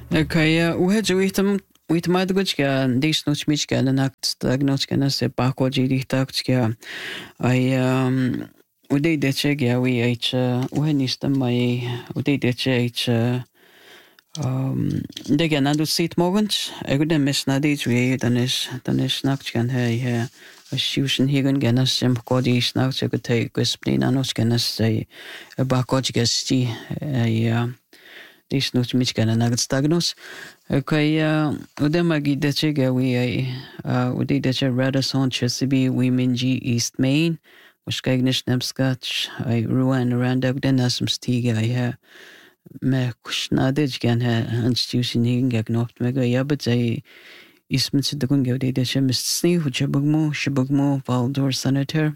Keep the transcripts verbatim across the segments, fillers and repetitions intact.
Kaya uhe uitam uitamad gutska dis noch michka na nakt diagnoska na se bako jiri takska ai um ude de chega we h uhe nistam mai ude de ch um de ganando sit morgens egude mesnadi we dan is dan is naktkan he he Shusen higen genas sem kodi snart så gute gusplina nos genas sei bako jgesti ja dis noch michka na nakt diagnos Kaya udamagi deche gawi ay udi deche Radisson Chesapeake Wiminji East Main Muskagnish Nemskach ay Ruan Randag denasum stiga ay ha me kushnadej gan ha institution higen gagnoft mega yabat ay ismit sidgun gawdi deche mistsni hujabugmo shibugmo Valdor Senator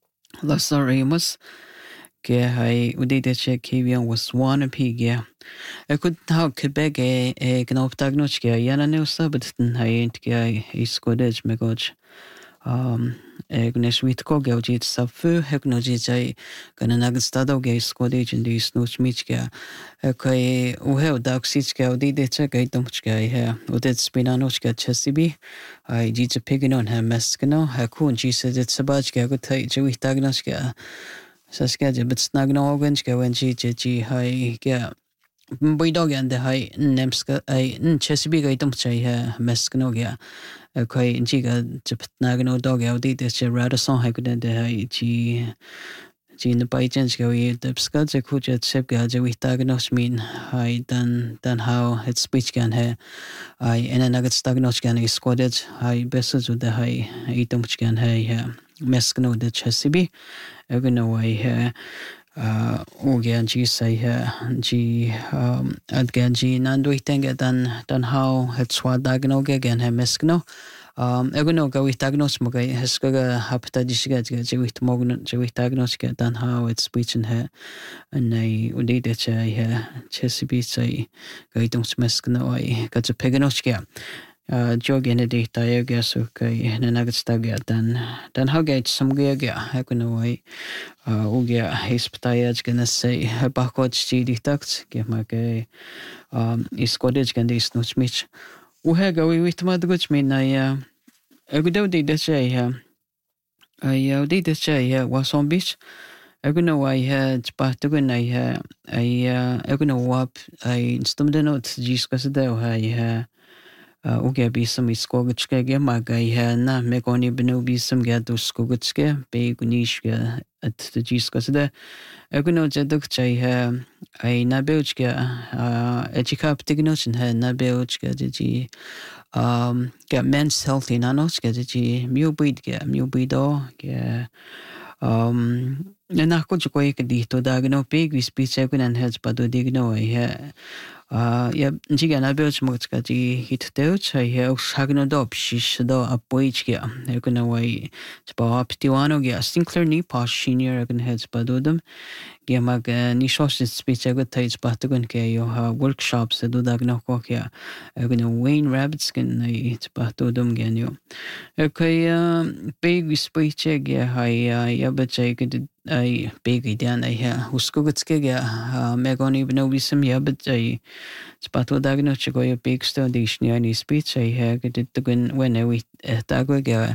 Lasarimus ke hay udi deche kivian was one pig Jag kunde ha Quebec e gnop diagnoska yana ne sabten hayent ge iskodes megoj um egnes witko geojit safu heknoji jai kana nagstado ge iskodej indi snuch michka kai uhe daxichka udi de cheka itomchka he udet spinanochka chesibi ai jit pigenon ha meskano ha kun jise det sabachka gutai jwi diagnoska saska je bit snagno ogenchka when ji ji hai ge Boydog and the high Nemska, I Chesapeake, I don't say Meskanogia, a quay Jiga, Nagano dog, I did this Radisson, I couldn't the G. Gina Bajensco, the Scuds, a coach at Sepga, with diagnose mean, I done done how its speech can have. I in a nugget stagnos can is squadded, I besses with the high Etomch can have Meskano the Chesapeake, I don't know why. Uh, Oge G say G um adgan G nanduitenga dan dan how het swa dagnoge gen hemeskno um egono go with diagnos moga heskaga hapta disga ge with mogno ge with diagnos ge dan how it's speech in her and I udi de che he chesibi say go itung smeskno I got to peganoske uh jogene de tayoga so kai nanagstaga dan dan how get some ge ge egono I Ugia hisptayaj gonna say bakot stidi takt give my gay um is cottage can this no smith Uhega we with my good mean I uh I could do the say here I uh did the say here was on beach I don't know I had but to when I uh I uh I don't know what I stummed not discuss the I uh Ugia be some is skogutske ge magai ha na megoni benu be some get to skogutske be gunishka at the discuss the I don't know the doctor I na belchka uh echikap tignotion ha na belchka the um get men's healthy nanoska the mu breed ge mu breedo ge um na ko ko ek di to dagno pig we speech and heads but do digno I Uh, ja, jiga na belch mogska ji hit deutsch I have sagno do psis do apoichkia I can away spa ptiwano ge Sinclair ni pas senior can heads badodum ge mag ni shos speech I got tais batagun ke yo ha workshops do dagno ko kya I can Wayne Rabbits can it batodum gen yo okay big speech ge hi ya but I could I big idean I ha uskugutske ge megoni bnovism ya but I Spato dagno chigo yo big study shni speech I had it to when when we dagwa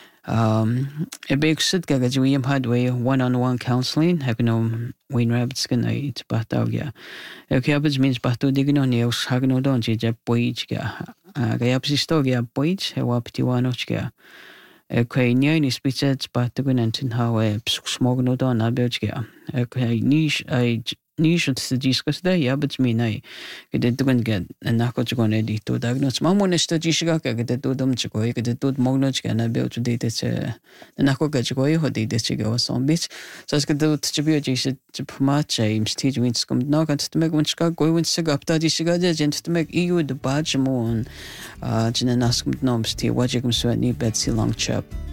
um a big sit gaga jwim hadway one on one counseling have no Wayne Rabbits can I it's batagya okay abs means bato digno ne us hagno don je poich ga ga apsisto ga poich he waptiwano chga okay ni speech it's bato gunantin how a smogno don abelchga okay niche I Nish to discuss the yabits mean I get it to get a nakochgon edit to diagnose. Mamon is to Jishaka get it to them to go, get it to Mognoch and I built to date a nakogachgo who did this chigo on beach. So I could do to be a Jish to promote James T. Wins come knock at to make one Chicago going to go up to Jishika gent to make you the badge moon. Uh, Jinanaskum noms tea, what you can sweat knee Betsy Long chap.